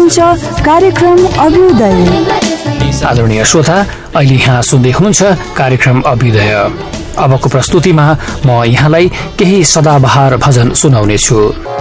हुनुहुन्छ कार्यक्रम अभ्युदय। आदरणीय श्रोता, अहिले यहाँ सुन्दै हुनुहुन्छ कार्यक्रम अभ्युदय। अबको प्रस्तुतिमा म यहाँलाई केही सदाबहार भजन सुनाउनेछु।